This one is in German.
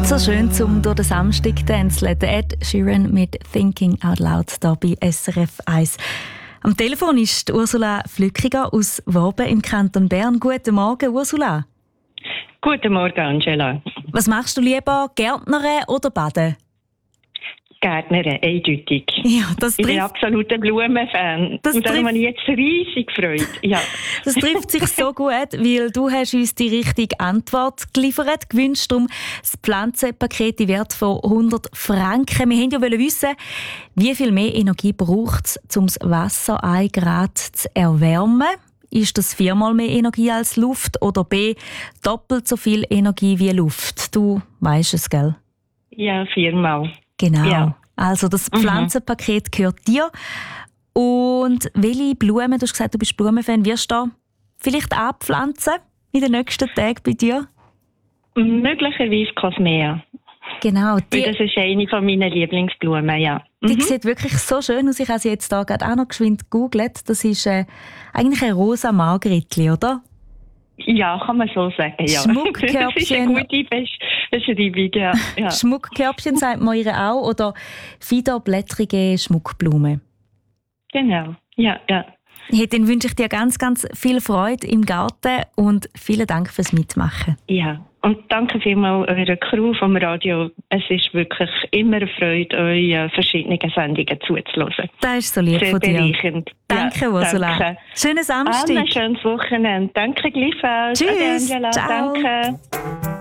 So schön, um durch den Samstag zu tänzeln. Ed Sheeran mit «Thinking Out Loud» hier bei SRF 1. Am Telefon ist Ursula Flückiger aus Worben im Kanton Bern. Guten Morgen, Ursula. Guten Morgen, Angela. Was machst du lieber, Gärtnern oder baden? Gärtnerin, eindeutig. Ja, das ich bin absoluter Blumenfan. Und darum habe ich jetzt riesig gefreut. Ja. Das trifft sich so gut, weil du hast uns die richtige Antwort geliefert, gewünscht um das Pflanzenpaket im Wert von 100 Franken. Wir wollten ja wissen, wie viel mehr Energie braucht es, um das Wasser 1 Grad zu erwärmen. Ist das 4-mal mehr Energie als Luft oder B, doppelt so viel Energie wie Luft? Du weisst es, gell? Ja, 4-mal. Genau. Ja. Also das Pflanzenpaket gehört dir. Und welche Blumen, du hast gesagt, du bist Blumenfan, wirst du vielleicht anpflanzen in den nächsten Tagen bei dir? Möglicherweise Cosmea. Genau. Das ist eine von meinen Lieblingsblumen, ja. Die sieht wirklich so schön aus. Ich habe sie jetzt da gerade auch noch geschwind gegoogelt. Das ist eigentlich ein rosa Margritli, oder? Ja, kann man so sagen, ja. Schmuckkörbchen. Das ist eine gute Beschreibung, ja. Schmuckkörbchen sagt man ihr auch, oder fiederblättrige Schmuckblumen. Genau, ja. Hey, dann wünsche ich dir ganz, ganz viel Freude im Garten und vielen Dank fürs Mitmachen. Ja, und danke vielmals eurer Crew vom Radio. Es ist wirklich immer eine Freude, euch verschiedene Sendungen zuzuhören. Das ist so lieb sehr von dir. Bereichend. Danke, Ursula. Danke. Schönen Samstag. Ein schönes Wochenende. Danke gleichfalls. Tschüss. Ade, Angela. Ciao. Danke.